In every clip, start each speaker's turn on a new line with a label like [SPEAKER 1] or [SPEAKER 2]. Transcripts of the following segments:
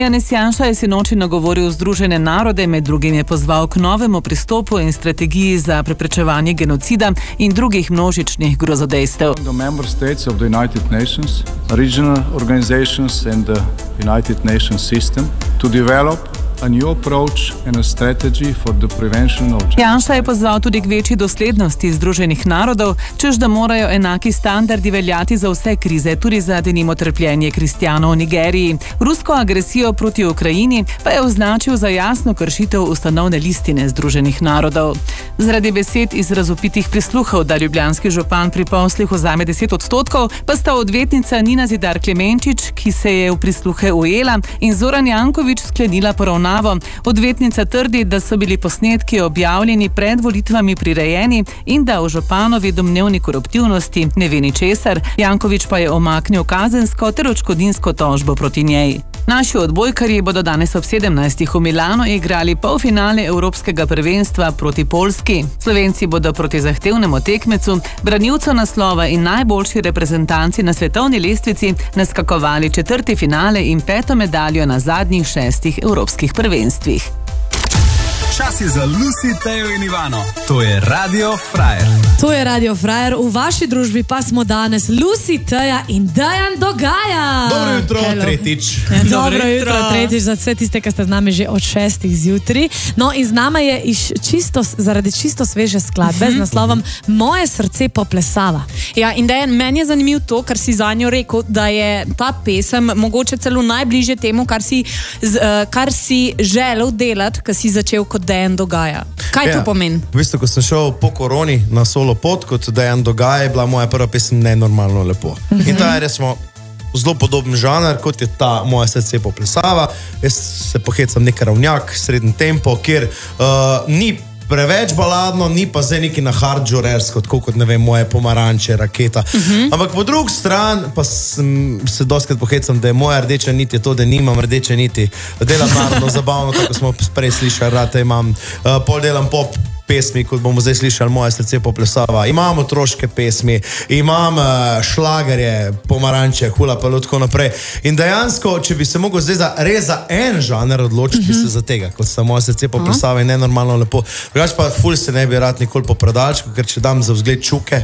[SPEAKER 1] Janez Janša je sinoči nagovoril Združene narode, med drugim je pozval k novemu pristopu in strategiji za preprečevanje genocida in drugih množičnih grozodejstev.
[SPEAKER 2] The member states of the United Nations, regional organizations and the United Nations system to develop a new approach and a strategy for the prevention of...
[SPEAKER 1] Janša je pozval tudi k večji doslednosti Združenih narodov, čež da morajo enaki standardi veljati za vse krize, tudi za denimo trpljenje kristjanov v Nigeriji. Rusko agresijo proti Ukrajini pa je označil za jasno kršitev ustanovne listine Združenih narodov. Zaradi besed iz razvpitih prisluhov, da ljubljanski župan pri poslih vzame 10%, pa sta odvetnica Nina Zidar Klemenčič, ki se je v prisluhe ujela, in Zoran Janković sklenila poravnavo. Odvetnica trdi, da so bili posnetki objavljeni pred volitvami prirejeni in da o županovi domnevni koruptivnosti ne ve ničesar. Janković pa je omaknil kazensko ter odškodninsko tožbo proti njej. Naši odbojkarji bodo danes ob 17. v Milanu igrali polfinale Evropskega prvenstva proti Poljski. Slovenci bodo proti zahtevnemu tekmecu, branilcu naslova in najboljši reprezentanci na svetovni lestvici naskakovali četrti finale in 5. medaljo na zadnjih 6 evropskih prvenstvih.
[SPEAKER 3] Čas je za Lucy, Tejo in Ivano. To je Radio Frajer.
[SPEAKER 4] To je Radio Frajer. V vaši družbi pa smo danes Lucy, Teja in Dejan Dogaja.
[SPEAKER 5] Dobro jutro, tretjič.
[SPEAKER 4] Dobro jutro, tretjič za vse tiste, ki ste z nami že od 6 zjutraj. No in z nama je zaradi čisto sveže skladbe z naslovom Moje srce poplesava.
[SPEAKER 6] Ja, in Dejan, meni je zanimiv to, kar si zanjo rekel, da je ta pesem mogoče celo najbližje temu, kar si želel delati, ko si začel kot Dejan Dogaja. Kaj to pomeni?
[SPEAKER 5] V bistvu, ko sem šel po koroni na solo pot kot Dejan Dogaja, je bila moja prva pesem Nenormalno lepo. In ta je resmo zelo podoben žanr, kot je ta Moje srce poplesava. Jaz se pohecam nek ravnjak, srednji tempo, kjer ni preveč baladno, ni pa zdaj neki na hardžorersko, tako kot, ne vem, Moje pomaranče, Raketa. Ampak po drugi strani pa se dostikrat pohecam, da je moja rdeča nit je to, da nimam rdeče niti. Delam narodno zabavno, tako smo prej slišali, rada imam, pol delam pop pesmi, kot bomo zdaj slišali Moje srce poplesava. Imam otroške pesmi, imam šlagerje, pomaranče, hula pa tako naprej. In dejansko, če bi se mogel zdaj res za en žanr odločiti, bi se za tega, kot sta Moje srce poplesava in Nenormalno lepo. Drugač pa ful se ne bi rad nikoli po predalčku, ker če dam za vzgled Čuke,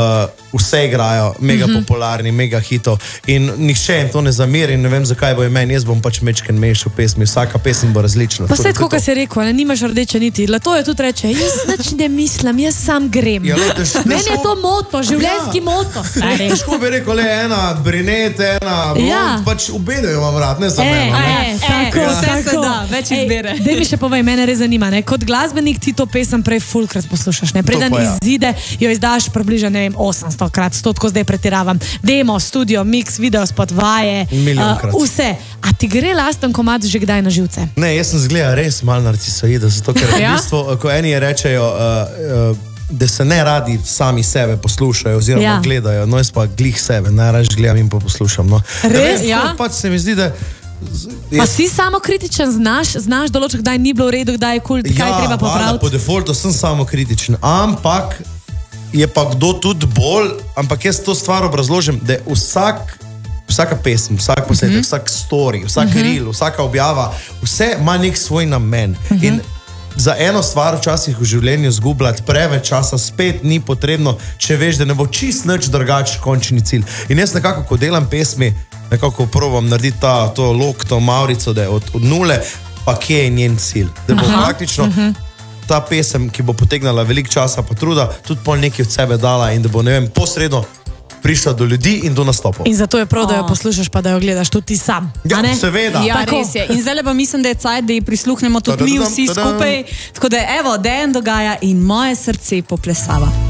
[SPEAKER 5] vse igrajo, mega popularni, mega hitov in nihče jim to ne zameri in ne vem, zakaj bo meni, jaz bom pač mečken mešal pesmi, vsaka pesem bo različna.
[SPEAKER 4] Pa vse tako, kot si rekel, nimaš rdeče niti, to je tudi reče, jaz nič ne mislim, jaz sam grem. Meni je to moto, življenjski moto.
[SPEAKER 5] Težko bi rekel, le ena brinet, ena blond, pač obedajo vam rad, ne za mene.
[SPEAKER 6] Tako, vse se da, več izbere.
[SPEAKER 4] Dej mi še povej, mene res zanima, kot glasbenik ti to pesem prej fulkrat poslušaš, preden izide, jo izdaš približno, ne vem, 800-krat, 100, tako zdaj pretiravam. Demo, studio, mix, video, spot, vaje, vse. A ti gre lasten komad že kdaj na živce?
[SPEAKER 5] Ne, jaz sem zgleda res malo narcisoida, zato ker v bistvu, ko eni rečejo, da se ne radi sami sebe poslušajo oziroma gledajo, no jaz pa glih sebe, najraž gledam in pa poslušam.
[SPEAKER 4] Res?
[SPEAKER 5] Pač se mi zdi, da...
[SPEAKER 4] Pa si samokritičen, znaš določiti, kdaj ni bilo v redu, kdaj je kul, kaj je treba popraviti?
[SPEAKER 5] Ja, po defaultu sem samokritičen, ampak je pa kdo tudi bolj, ampak jaz to stvar obrazložim, da je vsaka pesem, vsak posnetek, vsak story, vsak reel, vsaka objava, vse ima nek svoj namen. In za eno stvar včasih v življenju zgubljati preveč časa spet ni potrebno, če veš, da ne bo čist nič drugač končni cilj. In jaz nekako, ko delam pesmi, nekako probam narediti to lok, to Maurico, da je od nule, pa kje je njen cilj. Da bo praktično ta pesem, ki bo potegnala veliko časa pa truda, tudi pol nekaj od sebe dala in da bo, ne vem, posredno prišla do ljudi in do nastopov.
[SPEAKER 4] In zato je prav, da jo poslušaš, pa da jo gledaš tudi ti sam.
[SPEAKER 5] Ja, seveda.
[SPEAKER 6] Ja, res je. In zdaj pa mislim, da je cajt, da ji prisluhnemo tudi mi vsi skupaj. Tako da, evo, Dejan Dogaja in Moje srce poplesava.